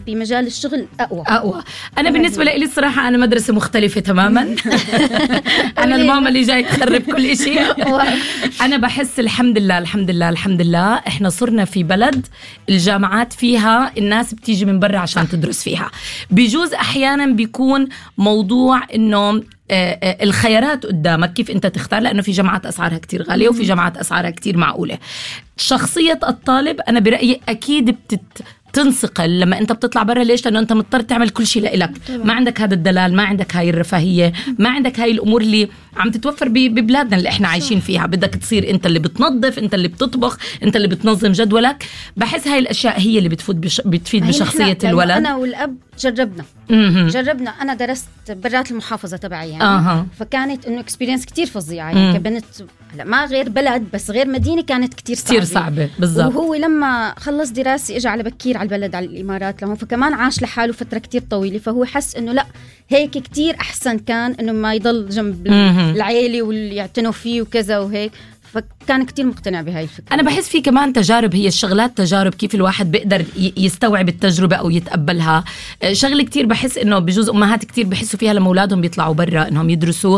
بمجال الشغل أقوى. أنا بالنسبة لي الصراحة أنا مدرسة مختلفة تماما. أنا الماما اللي جاي تخرب كل شيء. أنا بحس الحمد لله إحنا صرنا في بلد الجامعات فيها الناس بتيجي من برا عشان تدرس فيها. بيجوز أحيانا بيكون موضوع إنه الخيارات قدامك كيف أنت تختار، لأنه في جامعات أسعارها كتير غالية وفي جامعات أسعارها كتير معقولة. شخصية الطالب أنا برأيي أكيد تنسقل لما أنت بتطلع برا. ليش؟ لأنه أنت مضطر تعمل كل شيء لإلك، ما عندك هذا الدلال، ما عندك هاي الرفاهية، ما عندك هاي الأمور اللي عم تتوفر ببلادنا اللي إحنا عايشين فيها. بدك تصير أنت اللي بتنظف، أنت اللي بتطبخ، أنت اللي بتنظم جدولك. بحس هاي الأشياء هي اللي بتفيد بشخصية الولد. أنا والأب جربنا. أنا درست برات المحافظة تبعي يعني فكانت إنه إكسبيرينس كتير فظيعة يعني كبنت. ما غير بلد بس غير مدينة كانت كتير صعبة بالضبط. وهو لما خلص دراسي إجا على بكير على البلد على الإمارات لهم، فكمان عاش لحاله فترة كتير طويلة، فهو حس إنه لا هيك كتير أحسن كان إنه ما يضل جنب العيلة واللي يعتنوا فيه وكذا وهيك. فكان كتير مقتنع بهاي الفكرة. أنا بحس في كمان تجارب، هي الشغلات تجارب كيف الواحد بيقدر يستوعب التجربة أو يتقبلها. شغل كتير بحس إنه بجوز أمهات كتير بحسوا فيها لما أولادهم بيطلعوا برا إنهم يدرسوا.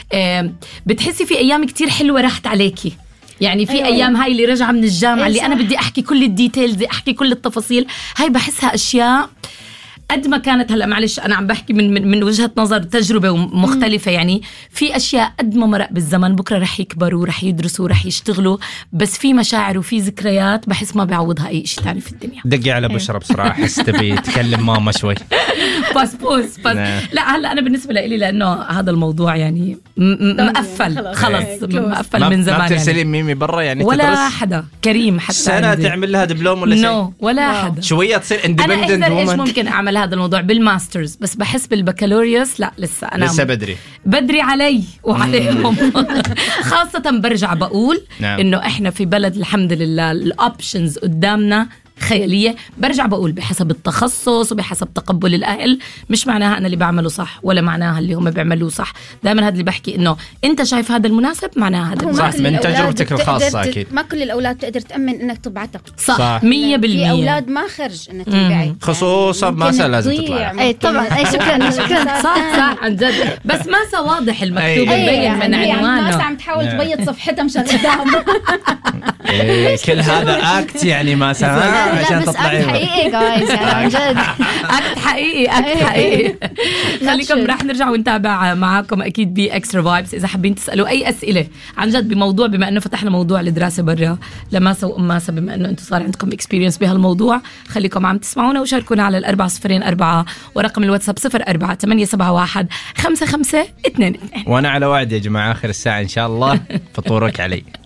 بتحسي في أيام كتير حلوة راحت عليكي يعني في أيام هاي اللي رجع من الجامعة اللي أنا بدي أحكي كل الديتيلز، بدي أحكي كل التفاصيل. هاي بحسها أشياء قد ما كانت هلأ معلش أنا عم بحكي من وجهة نظر تجربة مختلفة. يعني في أشياء قد ما مرق بالزمن بكرة رح يكبروا رح يدرسوا رح يشتغلوا، بس في مشاعر وفي ذكريات بحس ما بيعوضها أي شيء تاني في الدنيا. دقي على بشرة بسرعة، حس تبي تكلم ماما شوي. بس لا هلأ أنا بالنسبة لي لأنه هذا الموضوع يعني مقفل خلص مقفل من زمان. ما بترسلين ميمي برا يعني ولا تدرس؟ حدا كريم حتى سنة تعمل لها دبلوم ولا شيء؟ ولا حدا. شوية تصير independent أنا إيش woman. ممكن أعمل هذا الموضوع بالماسترز، بس بحس بالبكالوريوس لا لسه أنا لسه بدري علي وعليهم. خاصة برجع بقول إنه إحنا في بلد الحمد لله الأوبشنز قدامنا خيالية. برجع بقول بحسب التخصص وبحسب تقبل الأهل، مش معناها أنا اللي بعمله صح ولا معناها اللي هم بيعملوه صح. دائما هذا اللي بحكي إنه أنت شايف هذا المناسب معناها هذا صح من تجربتك الخاصة. أكيد ما كل الأولاد تقدر تأمن إنك تبعتها صح 100%. في أولاد ما خرج إنك تبعي خصوصا ما لازم تطلع. أي طبعا. أي شكرا صح عن جد، بس ما واضح المكتوب مبين من عنوانه. ما عم تحاول تبيض صفحتها مشان قدام. كل هذا أكت يعني ما سمع عشان تطلعي حقيقي جايز يعني عن جد أكت حقيقي. خليكم راح نرجع ونتابع معاكم أكيد بإكسترا فايبس. إذا حابين تسألوا أي أسئلة عن جد بموضوع، بما أنه فتحنا موضوع الدراسة برا لماسة وأماسة، بما أنه أنتم صار عندكم إكسبيرينس بهالموضوع، خليكم عم تسمعونا وشاركونا على 4004 ورقم الواتساب 04-871-5522. وأنا على وعد يا جماعة آخر الساعة إن شاء الله فطورك علي.